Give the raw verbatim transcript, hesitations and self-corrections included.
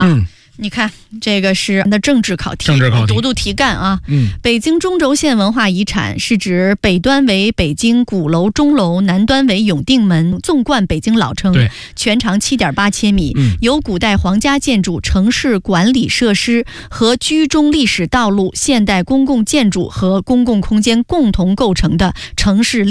嗯。 你看，这个是的政治考题， 政治考题， 读读题干啊。 嗯， 北京中轴线文化遗产是指北端为北京鼓楼钟楼，南端为永定门，纵贯北京老城， 对， 全长七点八千米， 嗯， 由古代皇家建筑、城市管理设施和居中历史道路、现代公共建筑和公共空间共同构成的城市